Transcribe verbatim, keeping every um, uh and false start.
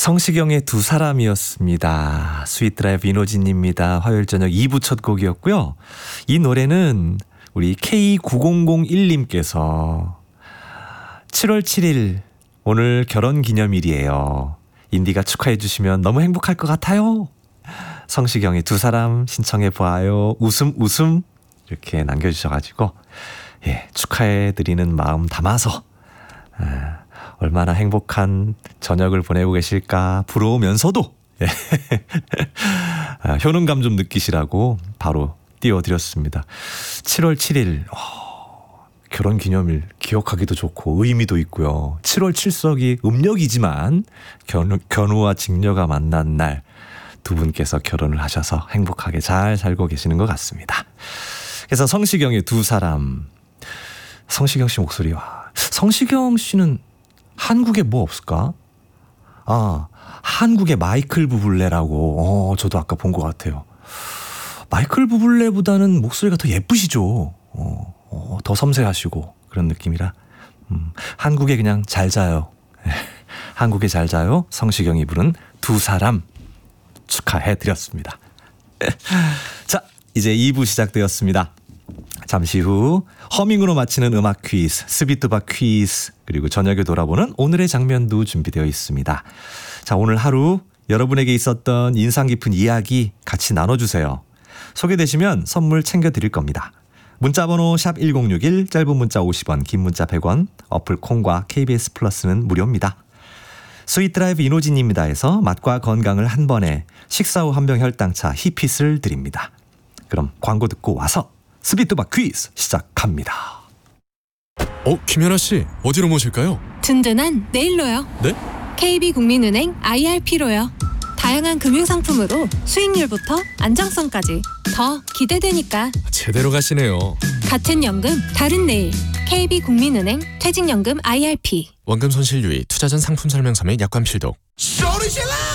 성시경의 두 사람이었습니다. 스윗드라이브 이노진입니다. 화요일 저녁 이 부 첫 곡이었고요. 이 노래는 우리 케이 구공공일님께서 칠월 칠일 오늘 결혼기념일이에요. 인디가 축하해 주시면 너무 행복할 것 같아요. 성시경의 두 사람 신청해 보아요. 웃음 웃음 이렇게 남겨주셔가지고 예, 축하해 드리는 마음 담아서 아, 얼마나 행복한 저녁을 보내고 계실까 부러우면서도 예. 아, 효능감 좀 느끼시라고 바로 띄워드렸습니다. 칠월 칠일 어, 결혼기념일 기억하기도 좋고 의미도 있고요. 칠월 칠석이 음력이지만 견우, 견우와 직녀가 만난 날 두 분께서 결혼을 하셔서 행복하게 잘 살고 계시는 것 같습니다. 그래서 성시경의 두 사람, 성시경 씨 목소리와 성시경 씨는 한국에 뭐 없을까? 아, 한국의 마이클 부블레라고. 어, 저도 아까 본 것 같아요. 마이클 부블레보다는 목소리가 더 예쁘시죠. 어, 어, 더 섬세하시고 그런 느낌이라. 음, 한국에 그냥 잘 자요. 한국에 잘 자요. 성시경이 부른 두 사람 축하해드렸습니다. 자, 이제 이 부 시작되었습니다. 잠시 후 허밍으로 마치는 음악 퀴즈, 스비뚜바 퀴즈, 그리고 저녁에 돌아보는 오늘의 장면도 준비되어 있습니다. 자, 오늘 하루 여러분에게 있었던 인상 깊은 이야기 같이 나눠주세요. 소개되시면 선물 챙겨드릴 겁니다. 문자번호 샵 일공육일, 짧은 문자 오십 원, 긴 문자 백 원, 어플 콩과 케이비에스 플러스는 무료입니다. 스윗드라이브 이노진입니다에서 맛과 건강을 한 번에 식사 후 한병 혈당차 히핏을 드립니다. 그럼 광고 듣고 와서 스비뚜바 퀴즈 시작합니다. 어, 김연아 씨 어디로 모실까요? 든든한 내일로요. 네? 케이비국민은행 아이알피로요. 다양한 금융상품으로 수익률부터 안정성까지 더 기대되니까 제대로 가시네요. 같은 연금 다른 내일 케이비국민은행 퇴직연금 아이알피. 원금 손실 유의 투자 전 상품 설명서 및 약관 필독. 소리 질러!